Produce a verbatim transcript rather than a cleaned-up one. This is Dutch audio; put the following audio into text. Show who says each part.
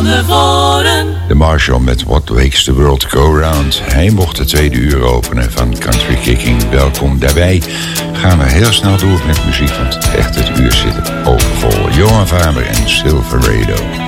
Speaker 1: de voren.
Speaker 2: De Marshall met What Makes the World Go Round. Hij mocht de tweede uur openen van Country Kicking. Welkom daarbij. Gaan we heel snel door met muziek, want echt het uur zit overvol. Johan Faber en Silverado.